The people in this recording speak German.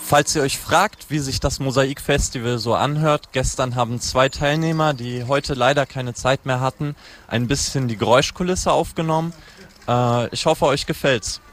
Falls ihr euch fragt, wie sich das Mosaikfestival so anhört, gestern haben 2 Teilnehmer, die heute leider keine Zeit mehr hatten, ein bisschen die Geräuschkulisse aufgenommen. Ich hoffe, euch gefällt's.